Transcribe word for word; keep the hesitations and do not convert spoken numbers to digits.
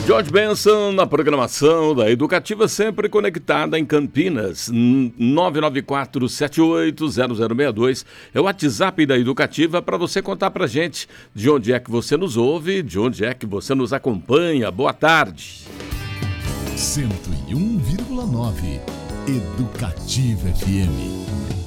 George Benson na programação da Educativa, sempre conectada em Campinas. nove nove quatro sete oito zero zero seis dois é o WhatsApp da Educativa para você contar pra gente de onde é que você nos ouve, de onde é que você nos acompanha. Boa tarde. cento e um vírgula nove Educativa F M.